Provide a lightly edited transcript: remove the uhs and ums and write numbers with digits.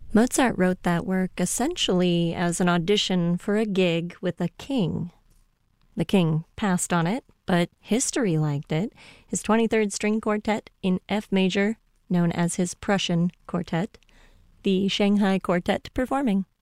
Mozart wrote that work essentially as an audition for a gig with a king. The king passed on it, but history liked it. His 23rd String Quartet in F major, known as his Prussian Quartet, the Shanghai Quartet performing.